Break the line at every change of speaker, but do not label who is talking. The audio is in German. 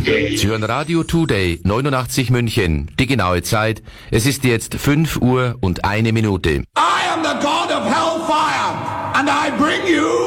Sie hören Radio Today 89 München. Die genaue Zeit. Es ist jetzt 5 Uhr und 1 Minute.
I am the god of hellfire and I bring you